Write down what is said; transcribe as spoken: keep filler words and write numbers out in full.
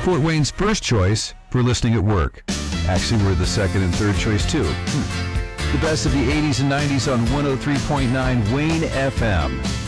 Fort Wayne's first choice for listening at work. Actually, we're the second and third choice, too. Hmm. The best of the eighties and nineties on one oh three point nine Wayne F M.